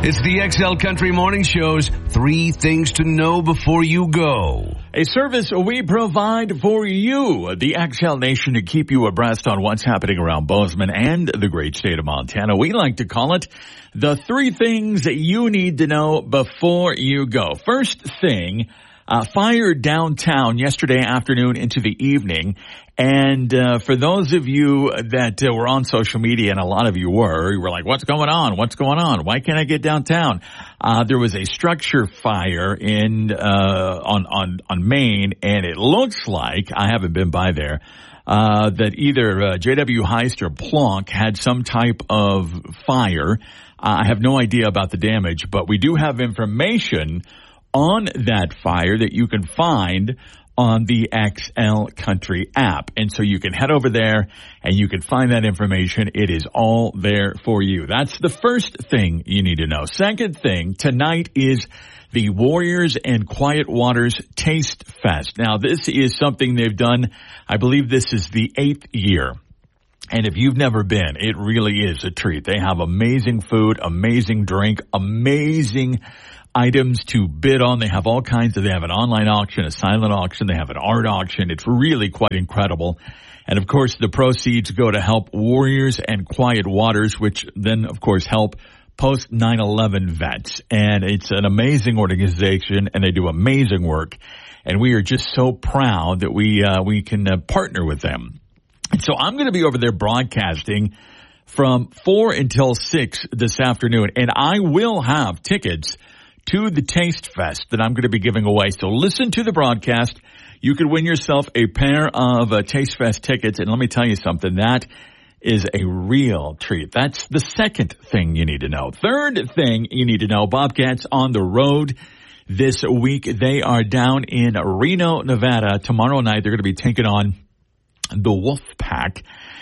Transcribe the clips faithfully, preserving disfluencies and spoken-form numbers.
It's the X L Country Morning Show's Three Things to Know Before You Go. A service we provide for you, the X L Nation, to keep you abreast on what's happening around Bozeman and the great state of Montana. We like to call it the three things that you need to know before you go. First thing, uh, fire downtown yesterday afternoon into the evening. And uh, for those of you that uh, were on social media, and a lot of you were, you were like, what's going on? What's going on? Why can't I get downtown? Uh, there was a structure fire in uh, on, on, on Main, and it looks like, I haven't been by there, uh, that either uh, J W Heist or Plonk had some type of fire. Uh, I have no idea about the damage, but we do have information on that fire that you can find on the X L Country app. And so you can head over there and you can find that information. It is all there for you. That's the first thing you need to know. Second thing, tonight is the Warriors and Quiet Waters Taste Fest. Now, this is something they've done. I believe this is the eighth year. And if you've never been, it really is a treat. They have amazing food, amazing drink, amazing items to bid on. They have all kinds of, they have an online auction, a silent auction, they have an art auction. It's really quite incredible. And of course, the proceeds go to help Warriors and Quiet Waters, which then of course help post nine eleven vets. And it's an amazing organization and they do amazing work. And we are just so proud that we, uh, we can uh, partner with them. And so I'm going to be over there broadcasting from four until six this afternoon. And I will have tickets to the Taste Fest that I'm going to be giving away. So listen to the broadcast. You could win yourself a pair of uh, Taste Fest tickets. And let me tell you something, that is a real treat. That's the second thing you need to know. Third thing you need to know, Bobcats on the road this week. They are down in Reno, Nevada. Tomorrow night, they're going to be taking on the Wolf Pack.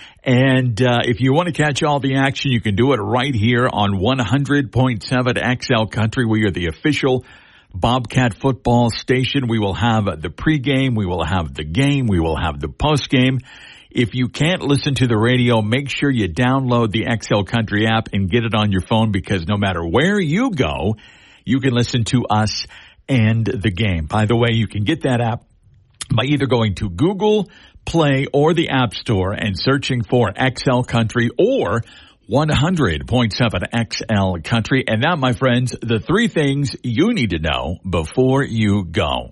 And uh, if you want to catch all the action, you can do it right here on one hundred point seven X L Country. We are the official Bobcat football station. We will have the pregame. We will have the game. We will have the postgame. If you can't listen to the radio, make sure you download the X L Country app and get it on your phone, because no matter where you go, you can listen to us and the game. By the way, you can get that app by either going to Google Play or the App Store and searching for X L Country or one hundred point seven X L Country. And that, my friends, the three things you need to know before you go.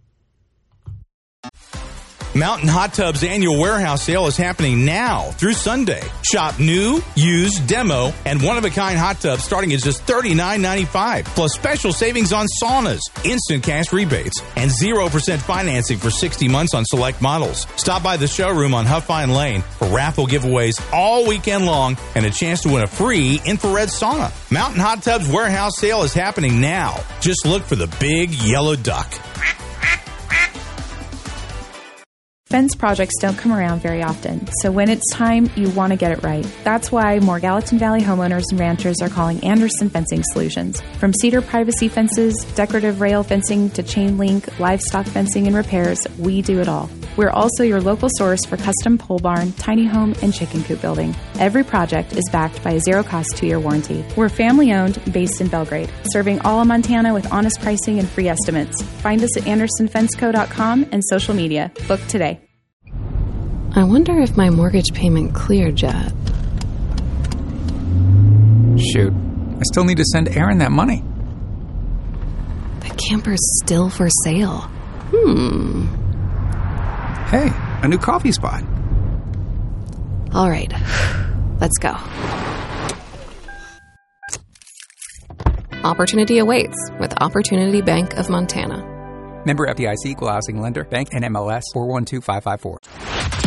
Mountain Hot Tub's annual warehouse sale is happening now through Sunday. Shop new, used, demo, and one-of-a-kind hot tubs starting at just thirty-nine ninety-five, plus special savings on saunas, instant cash rebates, and zero percent financing for sixty months on select models. Stop by the showroom on Huffine Lane for raffle giveaways all weekend long and a chance to win a free infrared sauna. Mountain Hot Tub's warehouse sale is happening now. Just look for the big yellow duck. Fence projects don't come around very often, so when it's time, you want to get it right. That's why more Gallatin Valley homeowners and ranchers are calling Anderson Fencing Solutions. From cedar privacy fences, decorative rail fencing, to chain link, livestock fencing, and repairs, we do it all. We're also your local source for custom pole barn, tiny home, and chicken coop building. Every project is backed by a zero-cost two-year warranty. We're family-owned, based in Belgrade, serving all of Montana with honest pricing and free estimates. Find us at anderson fence co dot com and social media. Book today. I wonder if my mortgage payment cleared yet. Shoot, I still need to send Aaron that money. The camper's still for sale. Hmm. Hey, a new coffee spot. All right, let's go. Opportunity awaits with Opportunity Bank of Montana. Member F D I C, Equal Housing Lender, Bank N M L S four one two five five four.